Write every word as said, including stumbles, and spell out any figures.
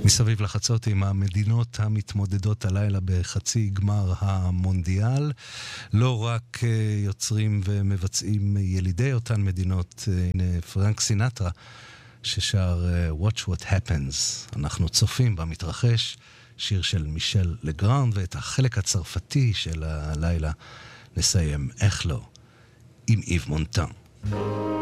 מסביב לחצות עם המדינות המתמודדות הלילה בחצי גמר המונדיאל. לא רק יוצרים ומבצעים ילידי אותן מדינות, הנה פרנק סינטרה ששר Watch What Happens. אנחנו צופים במתרחש, שיר של מישל לגרנד, ואת החלק הצרפתי של הלילה נסיים, איך לא, עם איב מונטן.